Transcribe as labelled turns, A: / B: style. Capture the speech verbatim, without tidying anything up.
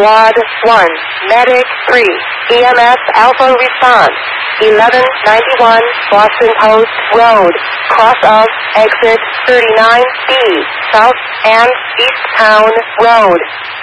A: Squad one, Medic three, E M S Alpha response, eleven ninety-one Boston Post Road, cross of exit thirty-nine B, South and East Town Road.